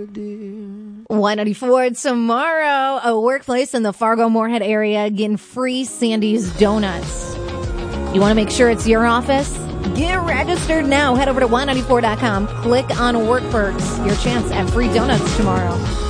194 tomorrow. A workplace in the Fargo-Moorhead area getting free Sandy's Donuts. You want to make sure it's your office? Get registered now. Head over to 194.com. Click on Work Perks. Your chance at free donuts tomorrow.